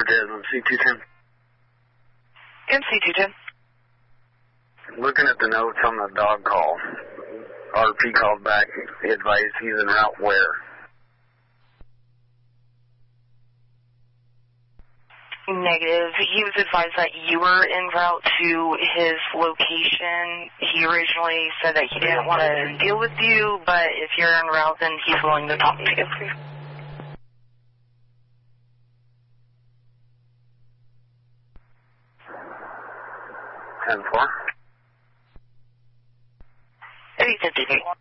Cortez on C210. MC210. Looking at the notes on the dog call, RP called back. He advised he's en route where? Negative. He was advised that you were en route to his location. He originally said that he didn't want to deal with you, but if you're en route, then he's willing to talk to you. 10-4. 853.